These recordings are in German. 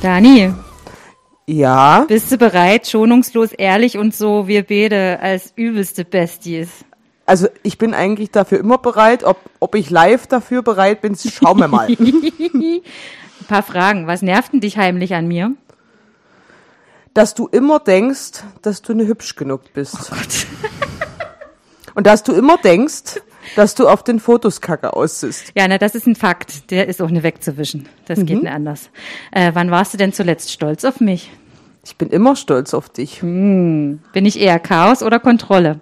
Dani, Ja, bist du bereit? Schonungslos, ehrlich und so, wir beide als übelste Besties. also ich bin eigentlich dafür immer bereit. Ob ich live dafür bereit bin, schauen wir mal. Ein paar Fragen. Was nervt denn dich heimlich an mir? Dass du immer denkst, dass du nicht hübsch genug bist. Oh Gott. Und dass du immer denkst, dass du auf den Fotos kacke aussiehst. Ja, na, das ist ein Fakt. Der ist auch nicht wegzuwischen. Das geht nicht anders. Wann warst du denn zuletzt stolz auf mich? Ich bin immer stolz auf dich. Bin ich eher Chaos oder Kontrolle?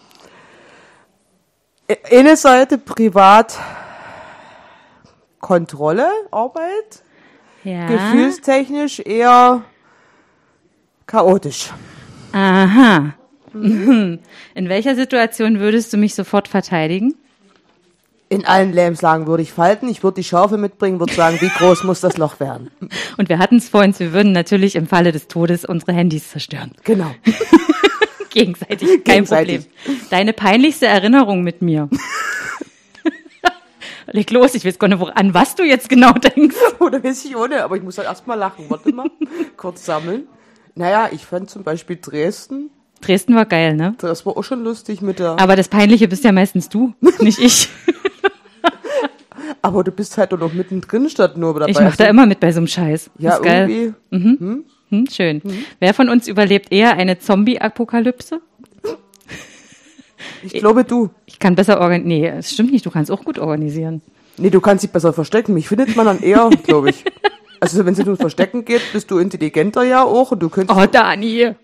Eine Seite privat Kontrolle, Arbeit, Ja. gefühlstechnisch eher chaotisch. Aha. In welcher Situation würdest du mich sofort verteidigen? In allen Lebenslagen würde ich falten, ich würde die Schaufel mitbringen, würde sagen, wie groß muss das Loch werden? Und wir hatten es vorhin, wir würden natürlich im Falle des Todes unsere Handys zerstören. Genau. Gegenseitig, kein Gegenseitig. Problem. Deine peinlichste Erinnerung mit mir. Leg los, ich weiß gar nicht, an was du jetzt genau denkst. Oder weiß ich ohne, aber ich muss halt erstmal lachen. Warte mal, kurz sammeln. Naja, ich fand zum Beispiel Dresden, Dresden war geil, ne? das war auch schon lustig mit der... Aber das Peinliche bist ja meistens du, nicht ich. Aber du bist halt doch noch mittendrin statt nur dabei. Ich mach da immer mit bei so einem Scheiß. Ja, ist geil. irgendwie. Schön. Wer von uns überlebt eher eine Zombie-Apokalypse? Ich glaube, du. Ich kann besser organisieren. Nee, es stimmt nicht, du kannst auch gut organisieren. Nee, du kannst dich besser verstecken. Mich findet man dann eher, glaube ich. Also wenn es ums Verstecken geht, bist du intelligenter ja auch und du könntest... Oh, Dani.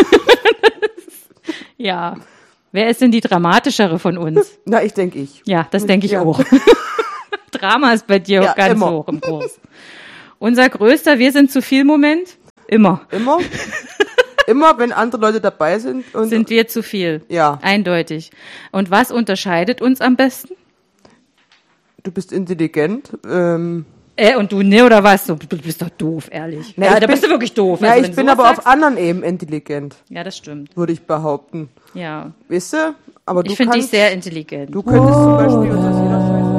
Ja. Wer ist denn die dramatischere von uns? Na, ich denke ich. Ja, das denke ich Ja. auch. Drama ist bei dir Ja, auch ganz immer. hoch im Kurs. Unser größter Wir sind zu viel Moment? Immer. Immer? Immer, wenn andere Leute dabei sind. Und Sind wir zu viel? Ja. Eindeutig. Und was unterscheidet uns am besten? Du bist intelligent. Und du, ne, oder was? Du bist doch doof, ehrlich. Na, Ja, ich da bin- bist du wirklich doof. Ja, Also, ich wenn bin du aber sowas auf anderen Ebenen intelligent, Ja, das stimmt. würde ich behaupten. Ja. Weißt du? Aber du Ich finde dich kannst, sehr intelligent. Du könntest zum Beispiel, was weiß jeder Scheiß